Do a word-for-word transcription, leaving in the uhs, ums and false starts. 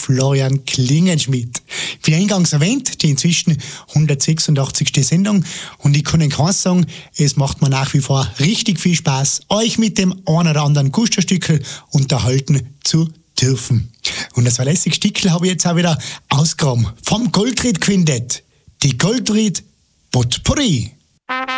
Florian Klingenschmidt. Wie eingangs erwähnt, die inzwischen hundertsechsundachtzigste Sendung. Und ich kann Ihnen klar sagen, es macht mir nach wie vor richtig viel Spaß, euch mit dem ein oder anderen Gusterstückel unterhalten zu dürfen. Und das verlässliche Stückel habe ich jetzt auch wieder ausgegraben. Vom Goldried Quintett. Die Goldried Potpourri.